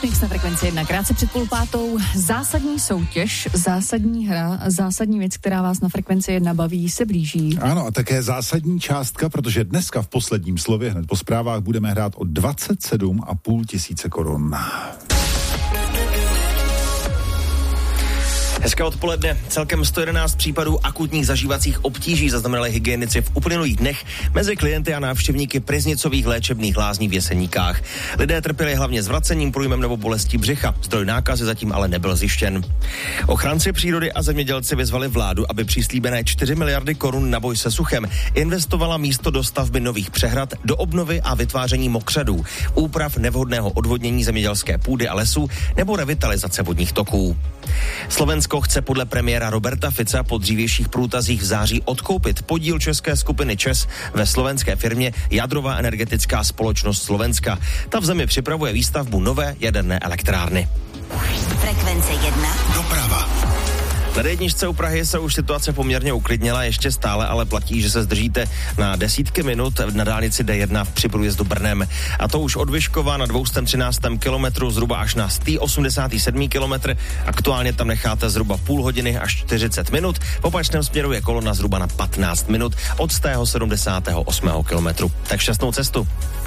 Mix na Frekvenci 1. Krátce před 4:30. Zásadní soutěž, zásadní hra, zásadní věc, která vás na Frekvenci 1 baví, se blíží. Ano, a také zásadní částka, protože dneska v posledním slově hned po zprávách budeme hrát o 27,5 tisíce korun. Hezké odpoledne. Celkem 111 případů akutních zažívacích obtíží zaznamenali hygienici v uplynulých dnech mezi klienty a návštěvníky Pryznicových léčebných lázní v Jeseníkách. Lidé trpěli hlavně zvracením, průjmem nebo bolestí břicha. Zdroj nákazy zatím ale nebyl zjištěn. Ochránci přírody a zemědělci vyzvali vládu, aby přislíbené 4 miliardy korun na boj se suchem investovala místo do stavby nových přehrad do obnovy a vytváření mokřadů, úprav nevhodného odvodnění zemědělské půdy a lesů nebo revitalizace vodních toků. Slovensko chce podle premiéra Roberta Fica po dřívějších průtazích v září odkoupit podíl české skupiny ČEZ ve slovenské firmě Jadrová energetická společnost Slovenska. Ta v zemi připravuje výstavbu nové jaderné elektrárny. Frekvence 1. Doprava. Na D1 u Prahy se už situace poměrně uklidnila, ještě stále ale platí, že se zdržíte na desítky minut na dálnici D1 při průjezdu Brnem. A to už od Vyškova na 213. kilometru zhruba až na 187. kilometr. Aktuálně tam necháte zhruba půl hodiny až 40 minut. V opačném směru je kolona zhruba na 15 minut od 178. kilometru. Tak šťastnou cestu.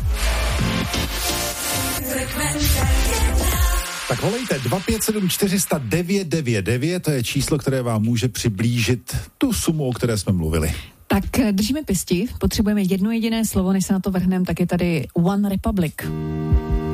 Tak volejte 257 400 999, to je číslo, které vám může přiblížit tu sumu, o které jsme mluvili. Tak držíme pěsti, potřebujeme jedno jediné slovo, než se na to vrhneme, tak je tady One Republic.